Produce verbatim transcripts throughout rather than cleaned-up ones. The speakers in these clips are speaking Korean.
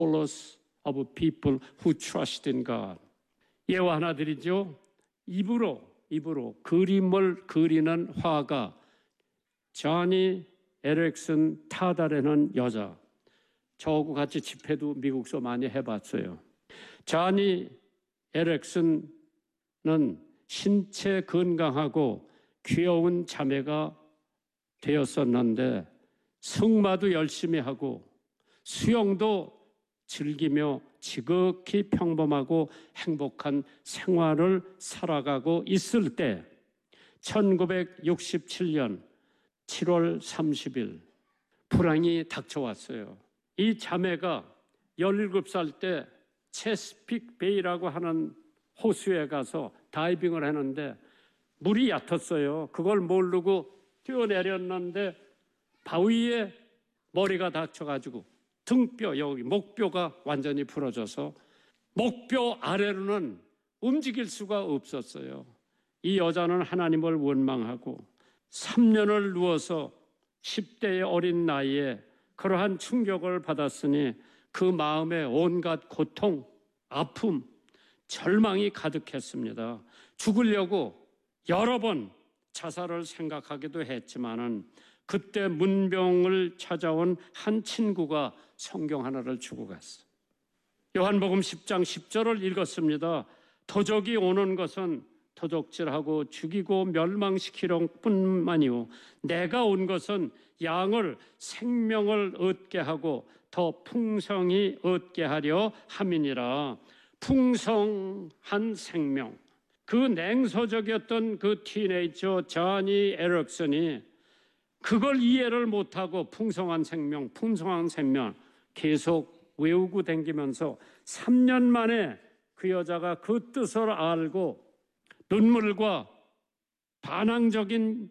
followers of people who trust in God. 예화 하나 드리죠. 입으로 입으로 그림을 그리는 화가 자니 에릭슨 타다라는 여자. 저하고 같이 집회도 미국서 많이 해봤어요. 자니 에릭슨은 신체 건강하고 귀여운 자매가 되었었는데 승마도 열심히 하고 수영도 즐기며 지극히 평범하고 행복한 생활을 살아가고 있을 때 천구백육십칠 년 칠월 삼십일 불황이 닥쳐왔어요. 이 자매가 열일곱 살 때 체스픽 베이라고 하는 호수에 가서 다이빙을 하는데 물이 얕았어요. 그걸 모르고 뛰어내렸는데 바위에 머리가 다쳐가지고 등뼈, 여기 목뼈가 완전히 부러져서 목뼈 아래로는 움직일 수가 없었어요. 이 여자는 하나님을 원망하고 삼 년을 누워서 십 대의 어린 나이에 그러한 충격을 받았으니 그 마음에 온갖 고통, 아픔, 절망이 가득했습니다. 죽으려고 여러 번 자살을 생각하기도 했지만은 그때 문병을 찾아온 한 친구가 성경 하나를 주고 갔어. 요한복음 십 장 십 절을 읽었습니다. 도적이 오는 것은 도적질하고 죽이고 멸망시키려 뿐만이요 내가 온 것은 양을 생명을 얻게 하고 더 풍성히 얻게 하려 함이니라. 풍성한 생명. 그 냉소적이었던 그 티네이저 자니 에릭슨이 그걸 이해를 못하고 풍성한 생명, 풍성한 생명 계속 외우고 다니면서 삼 년 만에 그 여자가 그 뜻을 알고 눈물과 반항적인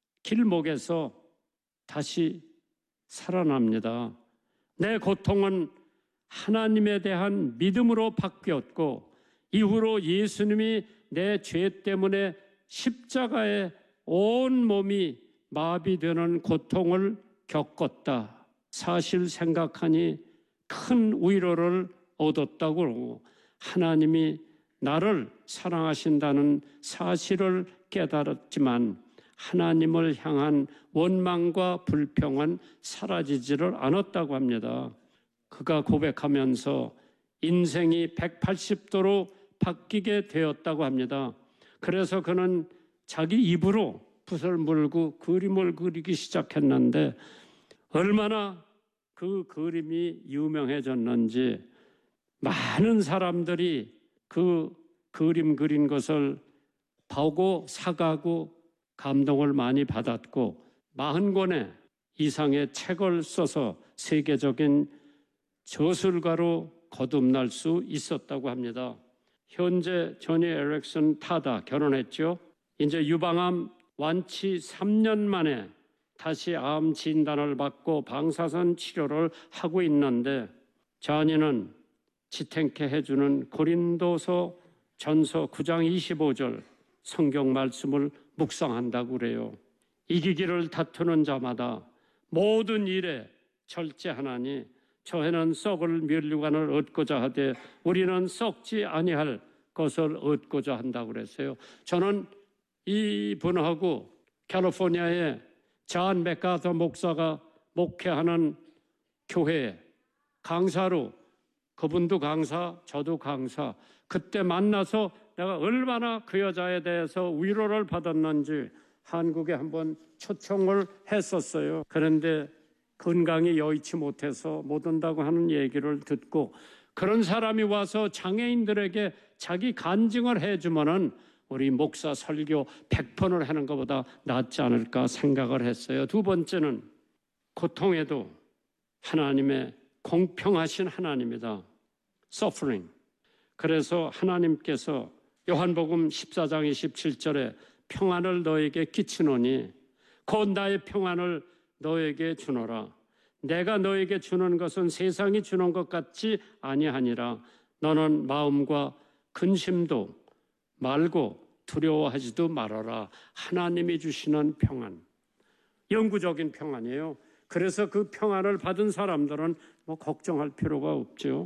길목에서 다시 살아납니다. 내 고통은 하나님에 대한 믿음으로 바뀌었고 이후로 예수님이 내 죄 때문에 십자가에 온 몸이 마비되는 고통을 겪었다. 사실 생각하니 큰 위로를 얻었다고 그러고 하나님이 나를 사랑하신다는 사실을 깨달았지만 하나님을 향한 원망과 불평은 사라지지를 않았다고 합니다. 그가 고백하면서 인생이 백팔십 도로 바뀌게 되었다고 합니다. 그래서 그는 자기 입으로 붓을 물고 그림을 그리기 시작했는데 얼마나 그 그림이 유명해졌는지 많은 사람들이 그 그림 그린 것을 보고 사가고 감동을 많이 받았고 사십 권의 이상의 책을 써서 세계적인 저술가로 거듭날 수 있었다고 합니다. 현재 조니 에릭슨 타다 결혼했죠. 이제 유방암 완치 삼 년 만에 다시 암 진단을 받고 방사선 치료를 하고 있는데 자니는 지탱케 해주는 고린도서 전서 구 장 이십오 절 성경 말씀을 묵상한다고 그래요. 이기기를 다투는 자마다 모든 일에 절제하나니 저희는 썩을 면류관을 얻고자 하되 우리는 썩지 아니할 것을 얻고자 한다고 그랬어요. 저는 이 분하고 캘리포니아의 존 맥가더 목사가 목회하는 교회에 강사로 그분도 강사, 저도 강사. 그때 만나서 내가 얼마나 그 여자에 대해서 위로를 받았는지 한국에 한번 초청을 했었어요. 그런데 건강이 여의치 못해서 못 온다고 하는 얘기를 듣고 그런 사람이 와서 장애인들에게 자기 간증을 해주면은 우리 목사 설교 백 번을 하는 것보다 낫지 않을까 생각을 했어요. 두 번째는 고통에도 하나님의 공평하신 하나님이다. suffering. 그래서 하나님께서 요한복음 십사 장 이십칠 절에 평안을 너에게 끼치노니 곧 나의 평안을 너에게 주노라. 내가 너에게 주는 것은 세상이 주는 것 같지 아니하니라. 너는 마음과 근심도 말고 두려워하지도 말아라. 하나님이 주시는 평안. 영구적인 평안이에요. 그래서 그 평안을 받은 사람들은 뭐 걱정할 필요가 없죠.